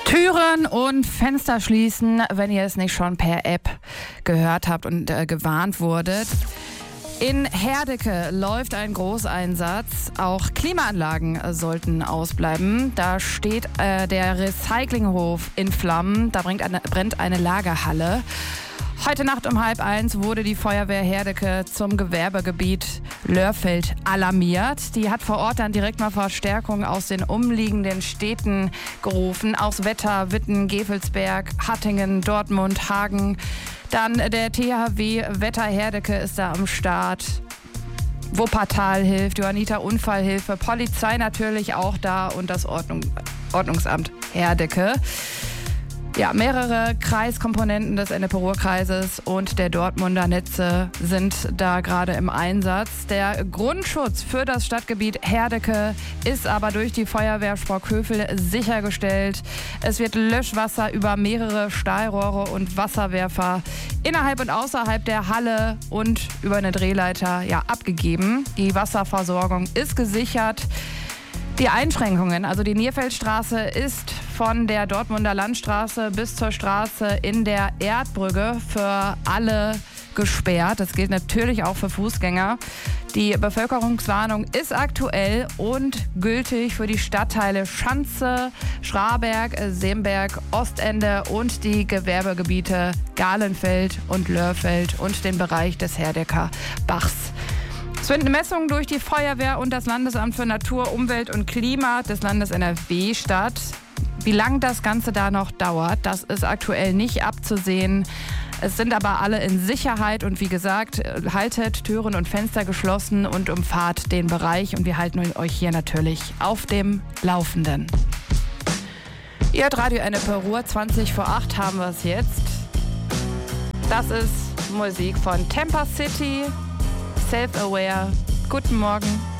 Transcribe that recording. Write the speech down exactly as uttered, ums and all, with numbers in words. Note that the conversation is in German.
Türen und Fenster schließen, wenn ihr es nicht schon per App gehört habt und äh, gewarnt wurdet. In Herdecke läuft ein Großeinsatz. Auch Klimaanlagen sollten ausbleiben. Da steht äh, der Recyclinghof in Flammen. Da brennt eine, brennt eine Lagerhalle. Heute Nacht um halb eins wurde die Feuerwehr Herdecke zum Gewerbegebiet Lörfeld alarmiert. Die hat vor Ort dann direkt mal Verstärkung aus den umliegenden Städten gerufen. Aus Wetter, Witten, Gevelsberg, Hattingen, Dortmund, Hagen. Dann der T H W Wetter Herdecke ist da am Start. Wuppertal hilft, Johanniter Unfallhilfe, Polizei natürlich auch da und das Ordnung, Ordnungsamt Herdecke. Ja, mehrere Kreiskomponenten des Ennepe-Ruhr-Kreises und der Dortmunder Netze sind da gerade im Einsatz. Der Grundschutz für das Stadtgebiet Herdecke ist aber durch die Feuerwehr Sprockhövel sichergestellt. Es wird Löschwasser über mehrere Stahlrohre und Wasserwerfer innerhalb und außerhalb der Halle und über eine Drehleiter ja, abgegeben. Die Wasserversorgung ist gesichert. Die Einschränkungen, also die Nierfeldstraße ist von der Dortmunder Landstraße bis zur Straße in der Erdbrücke für alle gesperrt. Das gilt natürlich auch für Fußgänger. Die Bevölkerungswarnung ist aktuell und gültig für die Stadtteile Schanze, Schraberg, Semberg, Ostende und die Gewerbegebiete Galenfeld und Lörfeld und den Bereich des Herdecker Bachs. Es finden Messungen durch die Feuerwehr und das Landesamt für Natur, Umwelt und Klima des Landes N R W statt. Wie lange das Ganze da noch dauert, das ist aktuell nicht abzusehen. Es sind aber alle in Sicherheit und wie gesagt, haltet Türen und Fenster geschlossen und umfahrt den Bereich und wir halten euch hier natürlich auf dem Laufenden. Ihr hört Radio Ennepe-Ruhr, zwanzig vor acht haben wir es jetzt. Das ist Musik von Temper City. Self-Aware. Guten Morgen.